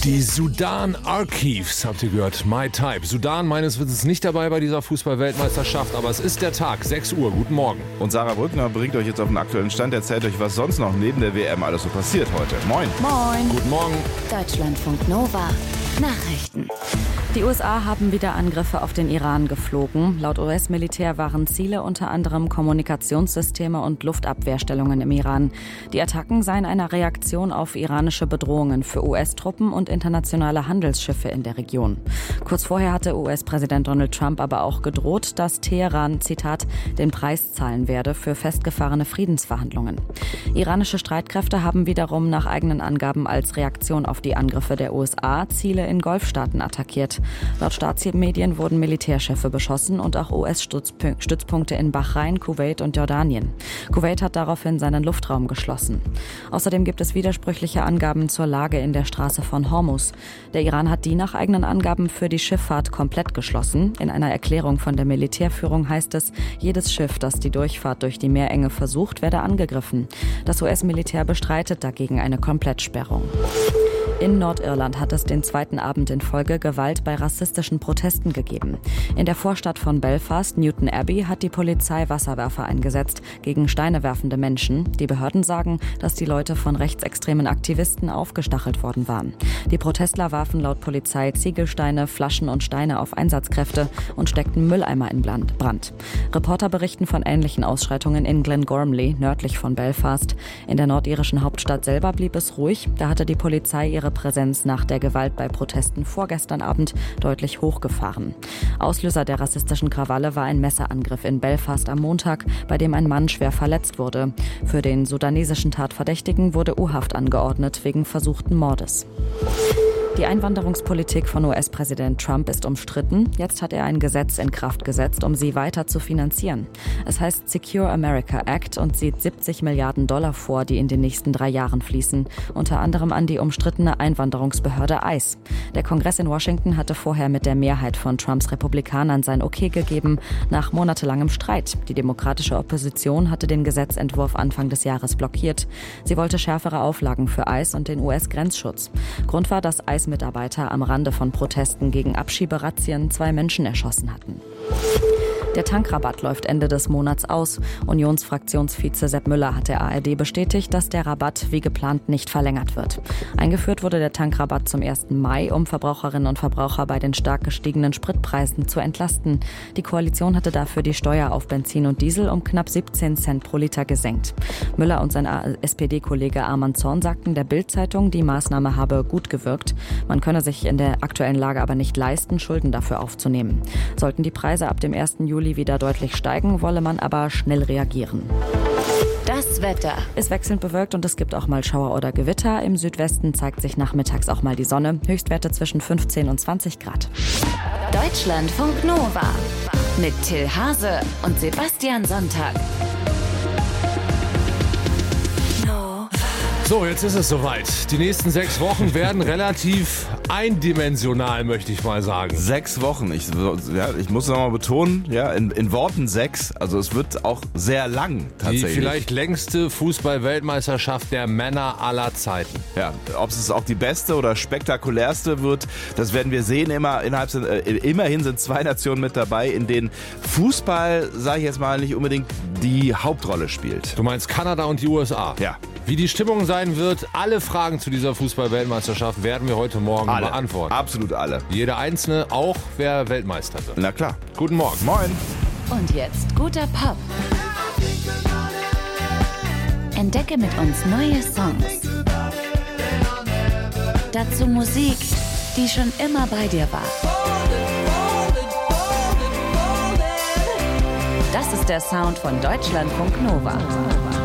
Die Sudan Archives, habt ihr gehört, My Type. Sudan meines Wissens nicht dabei bei dieser Fußball-Weltmeisterschaft, aber es ist der Tag, 6 Uhr, guten Morgen. Und Sarah Brückner bringt euch jetzt auf den aktuellen Stand, erzählt euch, was sonst noch neben der WM alles so passiert heute. Moin. Moin. Guten Morgen. Deutschlandfunk Nova. Nachrichten. Die USA haben wieder Angriffe auf den Iran geflogen. Laut US-Militär waren Ziele unter anderem Kommunikationssysteme und Luftabwehrstellungen im Iran. Die Attacken seien eine Reaktion auf iranische Bedrohungen für US-Truppen und internationale Handelsschiffe in der Region. Kurz vorher hatte US-Präsident Donald Trump aber auch gedroht, dass Teheran, Zitat, den Preis zahlen werde für festgefahrene Friedensverhandlungen. Iranische Streitkräfte haben wiederum nach eigenen Angaben als Reaktion auf die Angriffe der USA Ziele in Golfstaaten attackiert. Laut Staatsmedien wurden Militärschiffe beschossen und auch US-Stützpunkte in Bahrain, Kuwait und Jordanien. Kuwait hat daraufhin seinen Luftraum geschlossen. Außerdem gibt es widersprüchliche Angaben zur Lage in der Straße von Hormuz. Der Iran hat die nach eigenen Angaben für die Schifffahrt komplett geschlossen. In einer Erklärung von der Militärführung heißt es, jedes Schiff, das die Durchfahrt durch die Meerenge versucht, werde angegriffen. Das US-Militär bestreitet dagegen eine Komplettsperrung. In Nordirland hat es den zweiten Abend in Folge Gewalt bei rassistischen Protesten gegeben. In der Vorstadt von Belfast, Newton Abbey, hat die Polizei Wasserwerfer eingesetzt gegen steinewerfende Menschen. Die Behörden sagen, dass die Leute von rechtsextremen Aktivisten aufgestachelt worden waren. Die Protestler warfen laut Polizei Ziegelsteine, Flaschen und Steine auf Einsatzkräfte und steckten Mülleimer in Brand. Reporter berichten von ähnlichen Ausschreitungen in Glengormley, nördlich von Belfast. In der nordirischen Hauptstadt selber blieb es ruhig. Da hatte die Polizei ihre Präsenz nach der Gewalt bei Protesten vorgestern Abend deutlich hochgefahren. Auslöser der rassistischen Krawalle war ein Messerangriff in Belfast am Montag, bei dem ein Mann schwer verletzt wurde. Für den sudanesischen Tatverdächtigen wurde U-Haft angeordnet wegen versuchten Mordes. Die Einwanderungspolitik von US-Präsident Trump ist umstritten. Jetzt hat er ein Gesetz in Kraft gesetzt, um sie weiter zu finanzieren. Es heißt Secure America Act und sieht $70 Milliarden vor, die in den nächsten 3 Jahren fließen. Unter anderem an die umstrittene Einwanderungsbehörde ICE. Der Kongress in Washington hatte vorher mit der Mehrheit von Trumps Republikanern sein Okay gegeben, nach monatelangem Streit. Die demokratische Opposition hatte den Gesetzentwurf Anfang des Jahres blockiert. Sie wollte schärfere Auflagen für ICE und den US-Grenzschutz. Grund war, dass ICE-Mitarbeiter am Rande von Protesten gegen Abschieberazzien 2 Menschen erschossen hatten. Der Tankrabatt läuft Ende des Monats aus. Unionsfraktionsvize Sepp Müller hat der ARD bestätigt, dass der Rabatt wie geplant nicht verlängert wird. Eingeführt wurde der Tankrabatt zum 1. Mai, um Verbraucherinnen und Verbraucher bei den stark gestiegenen Spritpreisen zu entlasten. Die Koalition hatte dafür die Steuer auf Benzin und Diesel um knapp 17 Cent pro Liter gesenkt. Müller und sein SPD-Kollege Arman Zorn sagten der Bild-Zeitung, die Maßnahme habe gut gewirkt. Man könne sich in der aktuellen Lage aber nicht leisten, Schulden dafür aufzunehmen. Sollten die Preise ab dem 1. Juli wieder deutlich steigen, wolle man aber schnell reagieren. Das Wetter. Ist wechselnd bewölkt und es gibt auch mal Schauer oder Gewitter. Im Südwesten zeigt sich nachmittags auch mal die Sonne. Höchstwerte zwischen 15 und 20 Grad. Deutschlandfunk Nova. Mit Till Hase und Sebastian Sonntag. So, jetzt ist es soweit. Die nächsten 6 Wochen werden relativ eindimensional, möchte ich mal sagen. 6 Wochen. Ich muss noch mal betonen, in Worten 6. Also es wird auch sehr lang tatsächlich. Die vielleicht längste Fußball-Weltmeisterschaft der Männer aller Zeiten. Ja, ob es auch die beste oder spektakulärste wird, das werden wir sehen. Immerhin sind 2 Nationen mit dabei, in denen Fußball, sage ich jetzt mal, nicht unbedingt die Hauptrolle spielt. Du meinst Kanada und die USA? Ja. Wie die Stimmung sein wird, alle Fragen zu dieser Fußball-Weltmeisterschaft werden wir heute Morgen beantworten. Absolut alle. Jeder Einzelne, auch wer Weltmeister wird. Na klar. Guten Morgen. Moin. Und jetzt guter Pop. Entdecke mit uns neue Songs. Dazu Musik, die schon immer bei dir war. Das ist der Sound von Deutschlandfunk Nova.